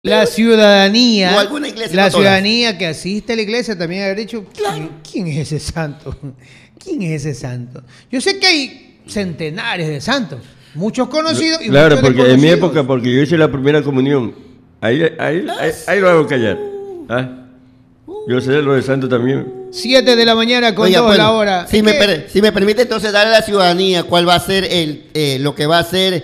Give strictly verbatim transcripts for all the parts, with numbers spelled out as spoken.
La ciudadanía, o alguna iglesia, la no ciudadanía que asiste a la iglesia también haber dicho, claro. ¿Quién es ese santo? ¿Quién es ese santo? Yo sé que hay centenares de santos, muchos conocidos y claro, muchos porque en mi época, porque yo hice la primera comunión, ahí, ahí, ahí, ahí lo hago callar. ¿Ah? Yo sé lo de santo también. Siete de la mañana con Oiga, dos bueno, la hora. Si me, per, si me permite entonces darle a la ciudadanía cuál va a ser el, eh, lo que va a ser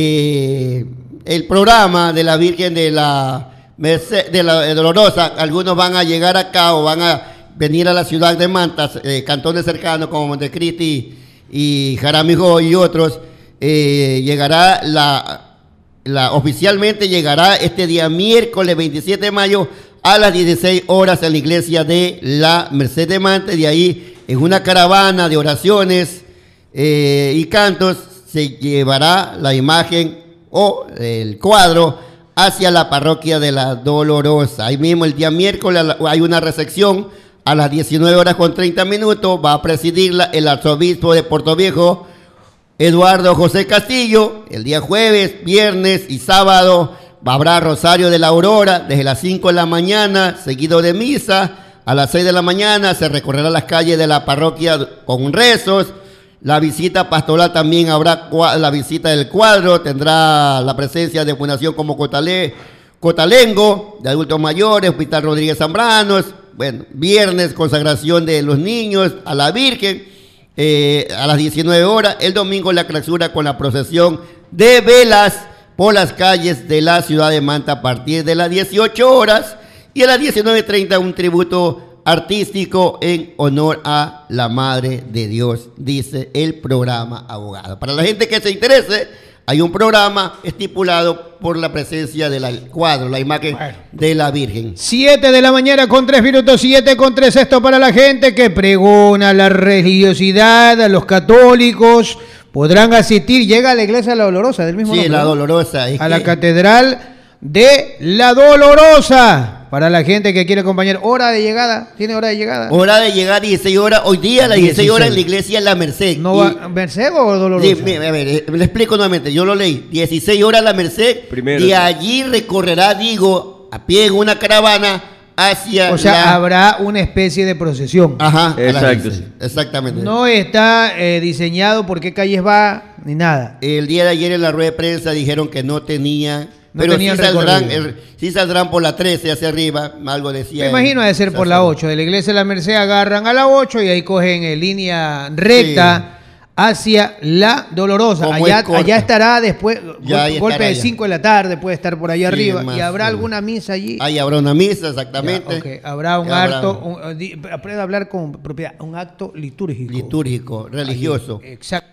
eh, el programa de la Virgen de la Merced, de la Dolorosa. Algunos van a llegar acá o van a venir a la ciudad de Manta, eh, cantones cercanos como Montecristi y Jaramillo y otros. Eh, llegará la, la oficialmente llegará este día miércoles veintisiete de mayo a las dieciséis horas en la iglesia de la Merced de Manta. De ahí, en una caravana de oraciones eh, y cantos, se llevará la imagen o el cuadro hacia la parroquia de la Dolorosa. Ahí mismo el día miércoles hay una recepción a las diecinueve horas con treinta minutos. Va a presidirla el arzobispo de Portoviejo, Eduardo José Castillo. El día jueves, viernes y sábado habrá Rosario de la Aurora desde las cinco de la mañana, seguido de misa. A las seis de la mañana se recorrerá las calles de la parroquia con rezos. La visita pastoral también habrá, la visita del cuadro, tendrá la presencia de Fundación como Cotalé, Cotalengo, de adultos mayores, Hospital Rodríguez Zambranos. Bueno, viernes consagración de los niños a la Virgen eh, a las diecinueve horas. El domingo la clausura con la procesión de velas por las calles de la ciudad de Manta a partir de las dieciocho horas, y a las diecinueve treinta un tributo artístico en honor a la Madre de Dios, dice el programa abogado. Para la gente que se interese, hay un programa estipulado por la presencia del cuadro, la imagen bueno. de la Virgen. Siete de la mañana con tres minutos, siete con tres, esto para la gente que pregona la religiosidad, a los católicos. Podrán asistir, llega a la iglesia de la Dolorosa, del mismo sí, nombre. la Dolorosa. Es a que... la catedral de la Dolorosa. Para la gente que quiere acompañar, hora de llegada, ¿tiene hora de llegada? Hora de llegada, dieciséis horas, hoy día a las dieciséis horas en la iglesia La Merced. ¿No va, ¿Merced o Dolorosa? Sí, a ver, le explico nuevamente, yo lo leí, dieciséis horas La Merced, Primero, de allí recorrerá, digo, a pie en una caravana hacia O sea, la... habrá una especie de procesión. Ajá, exacto. Exactamente. No está eh, diseñado por qué calles va, ni nada. El día de ayer en la rueda de prensa dijeron que no tenían... No pero sí saldrán, el, sí saldrán por la trece hacia arriba, algo decía. Me imagino de ser por la ocho, de la iglesia de la Merced agarran a la ocho y ahí cogen en línea recta sí. hacia la Dolorosa. Allá, allá estará después, ya gol, golpe de cinco de la tarde, puede estar por allá sí, arriba. Más, ¿y habrá sí. alguna misa allí? Ahí habrá una misa, exactamente. Ya, okay. Habrá un ya acto, un, aprende a hablar con propiedad, un acto litúrgico. Litúrgico, religioso. Allí, exacto.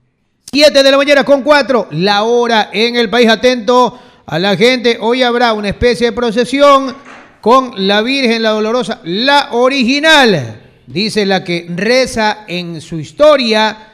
Siete de la mañana con cuatro, la hora en el país, atento a la gente. Hoy habrá una especie de procesión con la Virgen, la Dolorosa, la original, dice la que reza en su historia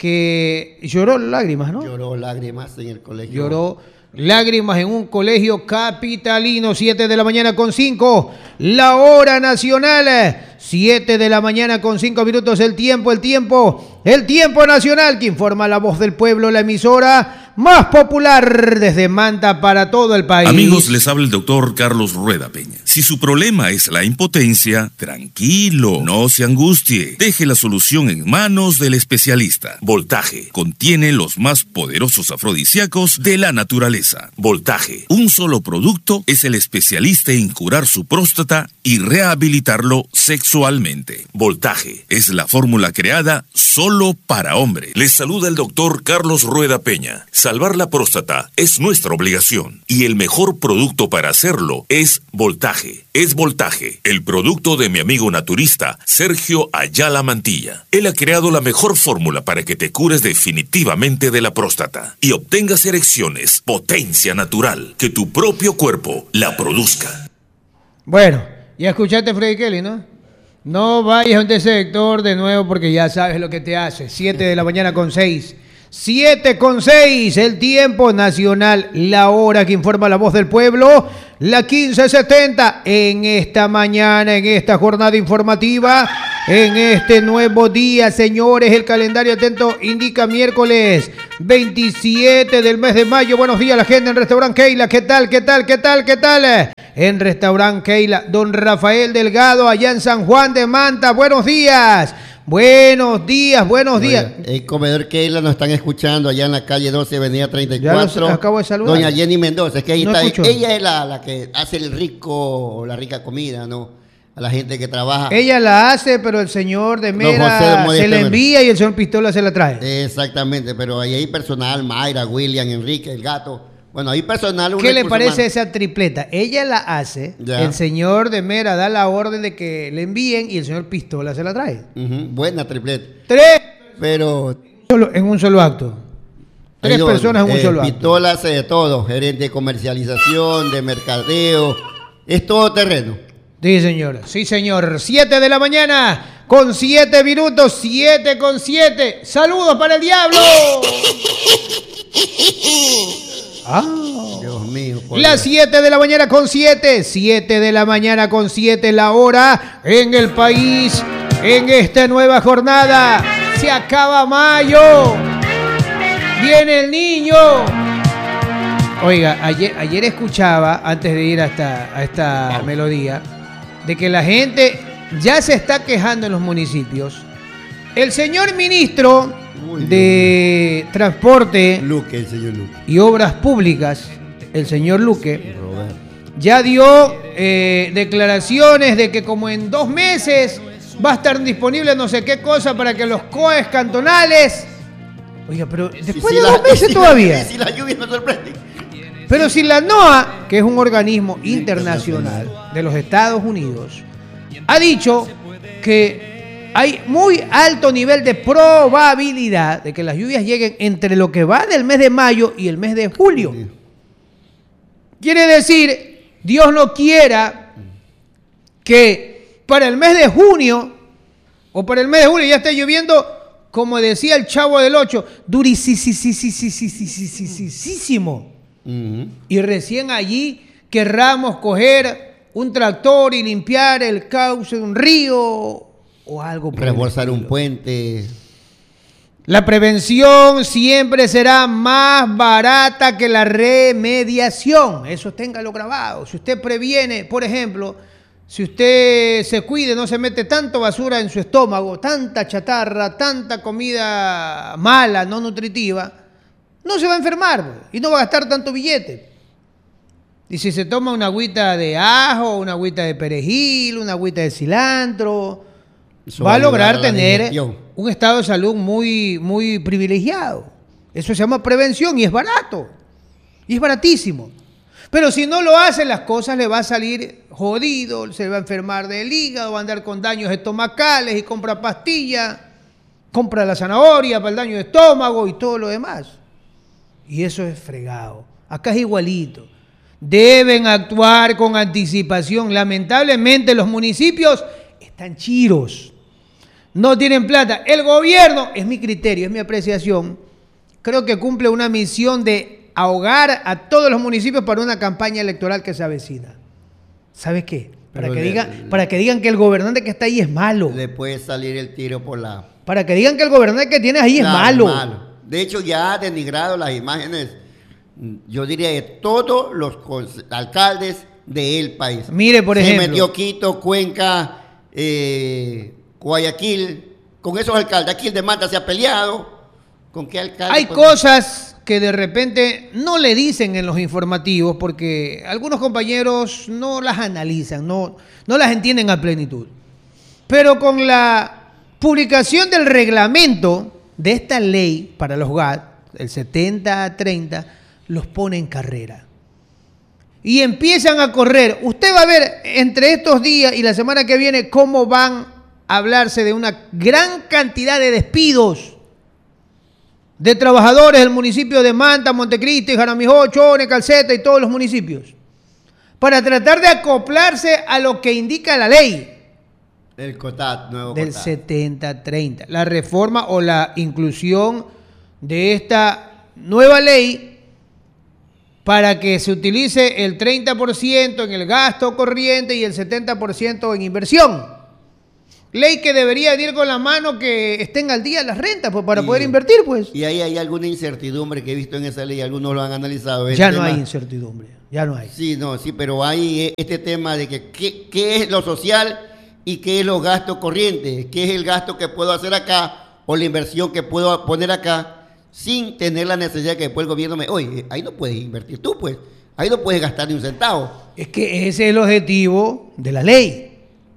que lloró lágrimas, ¿no? Lloró lágrimas en el colegio. Lloró lágrimas en un colegio capitalino. Siete de la mañana con cinco, la hora nacional. Siete de la mañana con cinco minutos, el tiempo, el tiempo, el tiempo nacional que informa La Voz del Pueblo, la emisora más popular desde Manta para todo el país. Amigos, les habla el doctor Carlos Rueda Peña. Si su problema es la impotencia, tranquilo, no se angustie. Deje la solución en manos del especialista. Voltaje contiene los más poderosos afrodisíacos de la naturaleza. Voltaje, un solo producto, es el especialista en curar su próstata y rehabilitarlo sexualmente. Voltaje es la fórmula creada solo para hombres. Les saluda el doctor Carlos Rueda Peña. Salvar la próstata es nuestra obligación y el mejor producto para hacerlo es Voltaje. Es Voltaje, el producto de mi amigo naturista Sergio Ayala Mantilla. Él ha creado la mejor fórmula para que te cures definitivamente de la próstata y obtengas erecciones, potencia natural, que tu propio cuerpo la produzca. Bueno, ya escuchaste Freddy Kelly, ¿no? No vayas a un sector de nuevo porque ya sabes lo que te hace. Siete de la mañana con seis. Siete con seis, el tiempo nacional, la hora que informa La Voz del Pueblo, la quince setenta en esta mañana, en esta jornada informativa. en este nuevo día, señores. El calendario atento indica miércoles veintisiete del mes de mayo. Buenos días, la gente en Restaurant Keila. ¿Qué tal, qué tal, qué tal, qué tal? En Restaurant Keila, don Rafael Delgado, allá en San Juan de Manta. Buenos días. Buenos días, buenos días. Oiga, el comedor Keila nos están escuchando allá en la calle doce, avenida treinta y cuatro. Ya los acabo de saludar. Doña Jenny Mendoza, es que ahí No está. escucho. Ella es la, la que hace el rico, la rica comida, ¿no? A la gente que trabaja. Ella la hace, pero el señor de Don José Mera Modesto se la Mera. envía y el señor Pistola se la trae. Exactamente, pero ahí hay personal, Mayra, William, Enrique, el gato. Bueno, hay personal. un ¿Qué le recurso parece humano. esa tripleta? Ella la hace, Ya. el señor de Mera da la orden de que le envíen y el señor Pistola se la trae. Ujú, buena tripleta. Tres Pero solo- en un solo acto. Tres ahí don, personas en un eh, solo acto. Pistola hace de todo, gerente de comercialización, de mercadeo, es todo terreno. Sí, señor. Sí, señor. Siete de la mañana con siete minutos. Siete con siete. Saludos para el diablo. Ah. Dios mío. por Las Dios. siete de la mañana con siete. siete de la mañana con siete la hora en el país. En esta nueva jornada. Se acaba mayo. Viene el niño. Oiga, ayer, ayer escuchaba, antes de ir a esta, a esta melodía, de que la gente ya se está quejando en los municipios. El señor ministro Uy, de Transporte Luque, el señor Luque. y Obras Públicas, el señor Luque, Roberto. ya dio eh, declaraciones de que como en dos meses va a estar disponible no sé qué cosa para que los C O E cantonales... Oiga, pero después Y de si dos la- meses y si la- todavía. y si la lluvia nos sorprende. Pero si la NOAA, que es un organismo internacional de los Estados Unidos, ha dicho que hay muy alto nivel de probabilidad de que las lluvias lleguen entre lo que va del mes de mayo y el mes de julio. Quiere decir, Dios no quiera que para el mes de junio o para el mes de julio ya esté lloviendo, como decía el Chavo del Ocho, durisísimo. Ujú. Y recién allí querramos coger un tractor y limpiar el cauce de un río o algo por el Reforzar un estilo. puente. La prevención siempre será más barata que la remediación. Eso téngalo grabado. Si usted previene, por ejemplo, si usted se cuide, no se mete tanto basura en su estómago, tanta chatarra, tanta comida mala, no nutritiva, no se va a enfermar y no va a gastar tanto billete. Y si se toma una agüita de ajo, una agüita de perejil, una agüita de cilantro, Eso va a ayudar lograr la tener digestión. un estado de salud muy, muy privilegiado. Eso se llama prevención y es barato. Y es baratísimo. Pero si no lo hace, las cosas le va a salir jodido, se va a enfermar del hígado, va a andar con daños estomacales y compra pastillas, compra la zanahoria para el daño de estómago y todo lo demás. Y eso es fregado. Acá es igualito. Deben actuar con anticipación. Lamentablemente los municipios están chiros. No tienen plata. El gobierno, es mi criterio, es mi apreciación, creo que cumple una misión de ahogar a todos los municipios para una campaña electoral que se avecina. ¿Sabes qué? Para Pero que, le- digan, para que digan que el gobernante que está ahí es malo. Le puede salir el tiro por la... Para que digan que el gobernante que tienes ahí es Claro, malo. De hecho, ya ha denigrado las imágenes, yo diría, de todos los cons- alcaldes del país. Mire, por Se ejemplo. metió Quito, Cuenca, eh, Guayaquil, con esos alcaldes. Aquí el de Manta se ha peleado. ¿Con qué alcalde? Hay Pues, cosas que de repente no le dicen en los informativos porque algunos compañeros no las analizan, no, no las entienden a plenitud. Pero con la publicación del reglamento de esta ley para los G A T, el setenta a treinta, los pone en carrera. Y empiezan a correr. Usted va a ver entre estos días y la semana que viene cómo van a hablarse de una gran cantidad de despidos de trabajadores del municipio de Manta, Montecristi, Jaramijó, Chone, Calceta y todos los municipios, para tratar de acoplarse a lo que indica la ley El COTAD, nuevo del COTAD. setenta a treinta. La reforma o la inclusión de esta nueva ley para que se utilice el treinta por ciento en el gasto corriente y el setenta por ciento en inversión. ley que debería ir con la mano que estén al día las rentas, pues, para y, poder invertir, pues. Y ahí hay alguna incertidumbre que he visto en esa ley, algunos lo han analizado. Ya no tema. hay incertidumbre, ya no hay. Sí, no, sí, pero hay este tema de que qué, qué es lo social y qué es los gastos corrientes, qué es el gasto que puedo hacer acá o la inversión que puedo poner acá sin tener la necesidad de que después el gobierno me, oye, ahí no puedes invertir tú, pues, ahí no puedes gastar ni un centavo. Es que ese es el objetivo de la ley.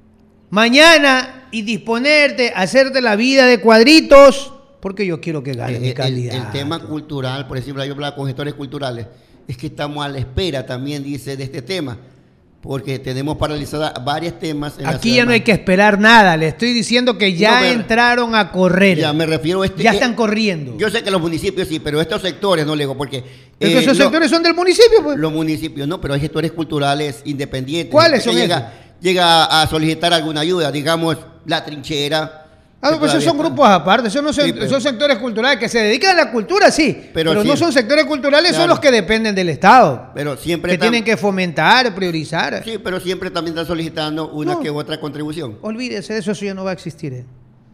Mañana y disponerte a hacerte la vida de cuadritos, porque yo quiero que gane el, mi candidato. El, el tema cultural, por ejemplo, yo hablaba con gestores culturales, es que estamos a la espera también, dice, de este tema, porque tenemos paralizadas varios temas. En Aquí ya no hay que esperar nada, le estoy diciendo que ya no, me, entraron a correr. Ya me refiero a este. Ya están corriendo. Yo sé que los municipios sí, pero estos sectores no le digo, porque. Es que esos lo, sectores son del municipio, pues. Los municipios no, pero hay gestores culturales independientes. ¿Cuáles son esos? Llega, llega a solicitar alguna ayuda, digamos, la trinchera. Ah, no, pues esos son está. grupos aparte, esos no son, sí, pero, son sectores culturales que se dedican a la cultura, sí, pero, pero sí, no son sectores culturales, claro. Son los que dependen del Estado. Pero siempre que tam- tienen que fomentar, priorizar. Sí, pero siempre también están solicitando una no, que otra contribución. Olvídese de eso, eso ya no va a existir. ¿eh?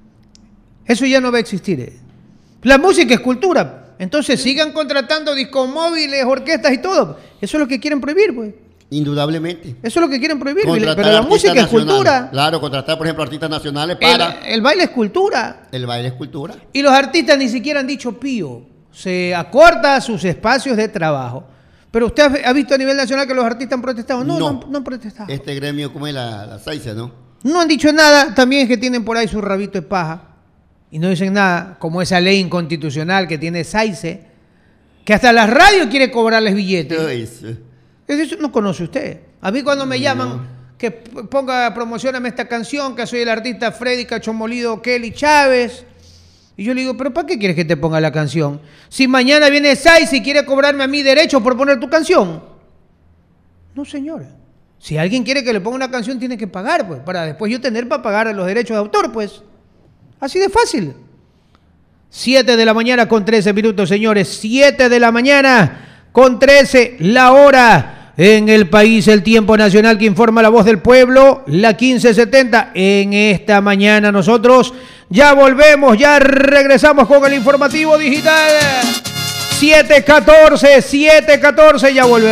Eso ya no va a existir. ¿eh? La música es cultura, entonces sigan contratando discos móviles, orquestas y todo. Eso es lo que quieren prohibir, pues. Indudablemente. Eso es lo que quieren prohibir, contratar pero la música es cultura. Claro, contratar, por ejemplo, artistas nacionales para... El, el baile es cultura. El baile es cultura. Y los artistas ni siquiera han dicho pío. Se acorta sus espacios de trabajo. Pero usted ha visto a nivel nacional que los artistas han protestado. No, no, no, han, no han protestado. Este gremio, como es la, la SAICE, ¿no? No han dicho nada. También es que tienen por ahí su rabito de paja. Y no dicen nada, como esa ley inconstitucional que tiene SAICE, que hasta la radio quiere cobrarles billetes. Eso. Eso no conoce usted. A mí cuando me llaman no. que ponga, promocioname esta canción, que soy el artista Freddy Cachomolido Kelly Chávez. Y yo le digo, ¿pero para qué quieres que te ponga la canción? Si mañana viene SAICE y quiere cobrarme a mí derechos por poner tu canción. No, señora. Si alguien quiere que le ponga una canción, tiene que pagar, pues, para después yo tener para pagar los derechos de autor, pues. Así de fácil. siete de la mañana con trece minutos, señores. siete de la mañana con trece, la hora. En el país, el tiempo nacional que informa la voz del pueblo, la quince setenta. En esta mañana nosotros ya volvemos, ya regresamos con el informativo digital. siete catorce, siete catorce, ya volvemos.